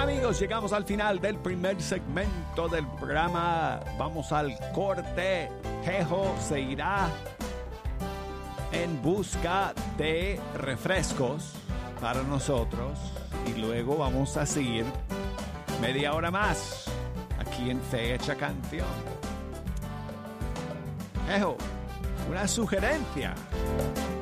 amigos, llegamos al final del primer segmento del programa. Vamos al corte. Jejo se irá en busca de refrescos para nosotros y luego vamos a seguir media hora más aquí en Fecha Canción. Jejo, una sugerencia.